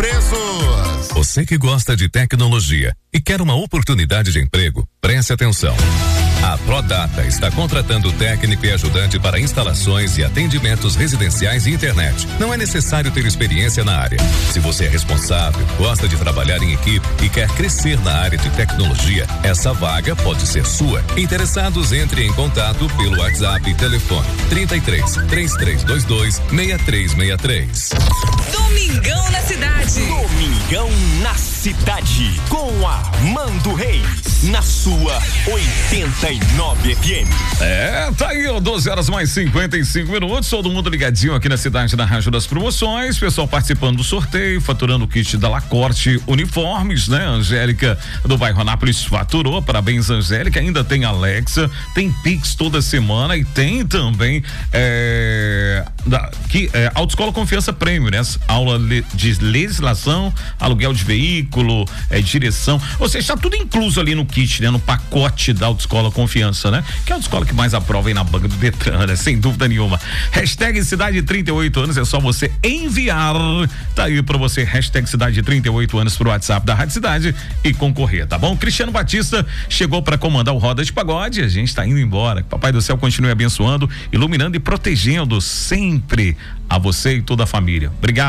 preços. Você que gosta de tecnologia e quer uma oportunidade de emprego, preste atenção. A Prodata está contratando técnico e ajudante para instalações e atendimentos residenciais e internet. Não é necessário ter experiência na área. Se você é responsável, gosta de trabalhar em equipe e quer crescer na área de tecnologia, essa vaga pode ser sua. Interessados, entre em contato pelo WhatsApp e telefone 33 6322 Domingão na cidade. Domingão na cidade com Armando Reis na sua 89 FM. Tá aí, 12h mais 55. Todo mundo ligadinho aqui na cidade da Rádio das Promoções. Pessoal participando do sorteio, faturando o kit da Lacorte Uniformes, né? Angélica do bairro Anápolis faturou. Parabéns, Angélica. Ainda tem Alexa, tem Pix toda semana e tem também Autoescola Confiança Prêmio, né? Aula de legislação, aluguel de veículo, direção, ou seja, tá tudo incluso ali no kit, né? No pacote da Autoescola Confiança, né? Que é a autoescola que mais aprova aí na banca do Detran, né? Sem dúvida nenhuma. Hashtag Cidade 38 anos, é só você enviar, tá aí pra você, hashtag Cidade 38 anos pro WhatsApp da Rádio Cidade e concorrer, tá bom? Cristiano Batista chegou pra comandar o Roda de Pagode, a gente tá indo embora. Papai do Céu continue abençoando, iluminando e protegendo sempre a você e toda a família. Obrigado.